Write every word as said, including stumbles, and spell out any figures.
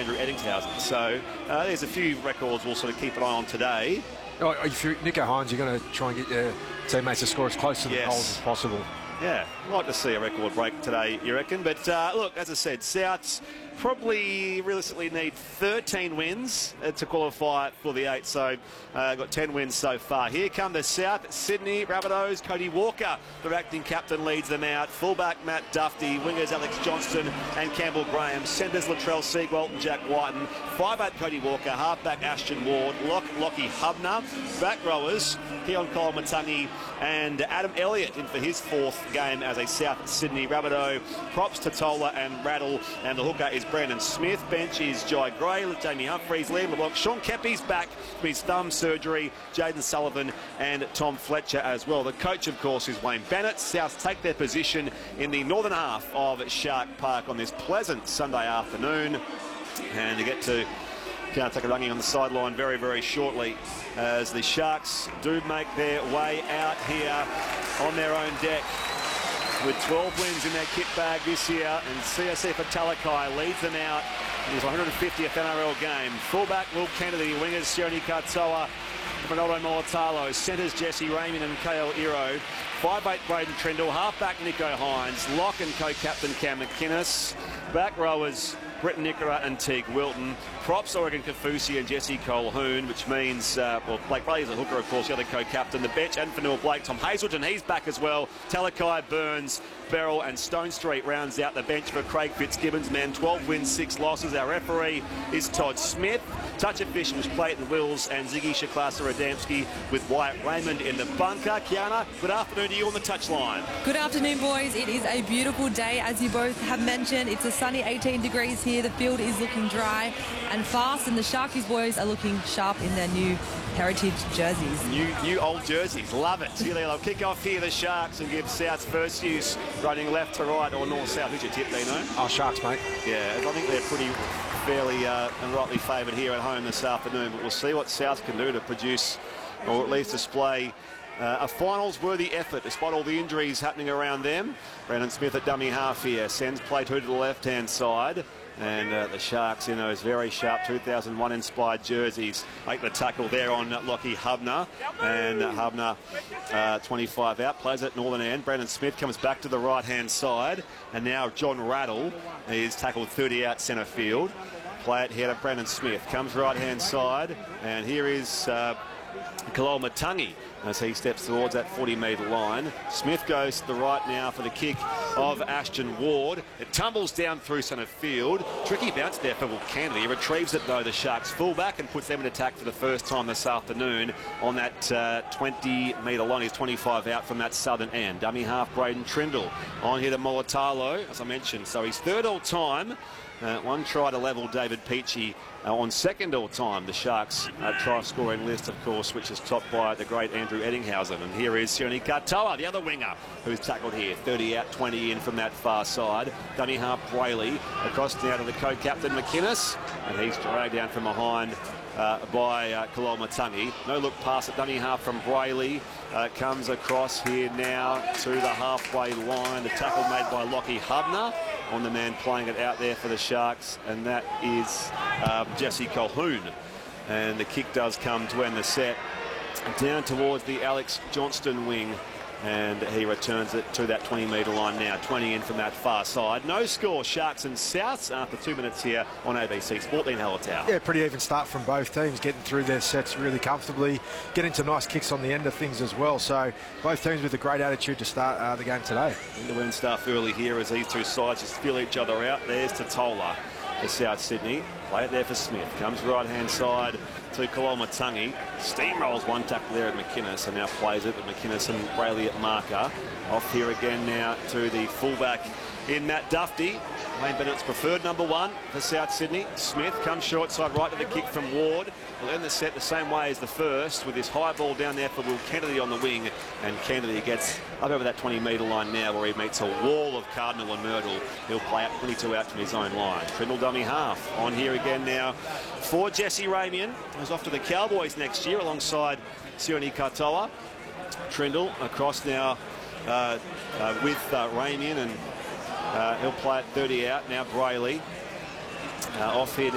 Andrew Eddingshausen. So uh, there's a few records we'll sort of keep an eye on today. Oh, if you're Nico Hines, you're going to try and get your teammates to score as close to the Yes. goals as possible. Yeah, I'd like to see a record break today, you reckon? But uh, look, as I said, Souths probably realistically need thirteen wins uh, to qualify for the eight. So uh, got ten wins so far. Here come the South Sydney Rabbitohs. Cody Walker, the acting captain, leads them out. Fullback Matt Duffy, wingers Alex Johnston and Campbell Graham, centres Latrell Seagwalt and Jack Whiten. Five eight Cody Walker, halfback Ashton Ward, lock Lockie Hubner, back rowers Keon Koloamatangi and Adam Elliott in for his fourth game as a South Sydney Rabbitoh. Props to Tola and Rattle, and the hooker is Brandon Smith. Bench is Jai Gray, Jamie Humphries, Liam LeBlanc, Sean Kepi's back for his thumb surgery, Jaden Sullivan and Tom Fletcher as well. The coach, of course, is Wayne Bennett. Souths take their position in the northern half of Shark Park on this pleasant Sunday afternoon, and to get to Tarangi on the sideline very, very shortly as the Sharks do make their way out here on their own deck with twelve wins in their kit bag this year, and C S F Talakai leads them out in his one hundred fiftieth N R L game. Fullback Will Kennedy, wingers Sione Katoa, Ronaldo Molitalo, centres Jesse Raymond and K L Iro, five eight Braden Trindle, halfback Nico Hines, lock and co-captain Cam McInnes, back rowers Britton Nickera and Teague Wilton, props Oregon Kafusi and Jesse Colhoun, which means, uh, well, Blake Bradley is a hooker, of course, the other co-captain. The bench, and Fanua Blake, Tom Hazelton, he's back as well. Talakai, Burns, Beryl and Stone Street rounds out the bench for Craig Fitzgibbons. Man, twelve wins, six losses. Our referee is Todd Smith. Touch officials, Clayton Wills and Ziggy Shaklasa Adamski with Wyatt Raymond in the bunker. Kiana, good afternoon to you on the touchline. Good afternoon, boys. It is a beautiful day, as you both have mentioned. It's a sunny eighteen degrees here. The field is looking dry and fast, and the Sharkies boys are looking sharp in their new heritage jerseys. New new old jerseys, love it. Here they'll kick off here, the Sharks, and give South's first use running left to right or north-south. Who's your tip, Dino? Oh, Sharks, mate. Yeah, I think they're pretty fairly uh, and rightly favoured here at home this afternoon, but we'll see what South can do to produce, or at least display, Uh, a finals-worthy effort despite all the injuries happening around them. Brandon Smith at dummy half here, sends play two to the left-hand side, and uh, the Sharks in those very sharp two thousand one inspired jerseys make the tackle there on Lockie Hubner, and uh, Hubner uh, twenty-five out, plays at northern end. Brandon Smith comes back to the right-hand side, and now John Rattle is tackled thirty out centre field. Play it here to Brandon Smith, comes right-hand side, and here is uh, Koloamatangi as he steps towards that forty metre line. Smith goes to the right now for the kick of Ashton Ward. It tumbles down through centre field. Tricky bounce there for Will Kennedy. He retrieves it though, the Sharks fullback, and puts them in attack for the first time this afternoon on that uh, twenty metre line. He's twenty-five out from that southern end. Dummy half Braden Trindle on here to Molitalo, as I mentioned. So he's third all time. Uh, one try to level David Peachy uh, on second all time. The Sharks uh, try scoring list, of course, which is topped by the great Andrew Eddingshausen. And here is Sione Katoa, the other winger, who's tackled here. thirty out, twenty in from that far side. Dummy half Brayley across now to the co-captain McInnes, and he's dragged down from behind Uh, by uh, Koloamatangi. No look pass at dummy half from Brayley. Uh, comes across here now to the halfway line. The tackle made by Lockie Hubner on the man playing it out there for the Sharks, and that is um, Jesse Colhoun. And the kick does come to end the set. Down towards the Alex Johnston wing, and he returns it to that twenty metre line now. twenty in from that far side. No score, Sharks and Souths after two minutes here on A B C Sport. Dean Hallertau. Yeah, pretty even start from both teams, getting through their sets really comfortably, getting some nice kicks on the end of things as well. So both teams with a great attitude to start uh, the game today. End-to-end stuff early here as these two sides just feel each other out. There's Totola for South Sydney. Play it there for Smith. Comes right-hand side to Koloamatangi. Steamrolls one tackle there at McInnes, and now plays it with McInnes and Brayley at marker. Off here again now to the fullback in Matt Duffy. Wayne Bennett's preferred number one for South Sydney. Smith comes short side right to the kick from Ward. Will end the set the same way as the first, with this high ball down there for Will Kennedy on the wing, and Kennedy gets up over that twenty metre line now, where he meets a wall of Cardinal and Myrtle. He'll play out twenty-two out from his own line. Trindle dummy half on here again now for Jesse Raymond, who's off to the Cowboys next year alongside Sione Katoa. Trindle across now uh, uh, with uh, Raymond, and uh, he'll play at thirty out now. Brayley uh, off here.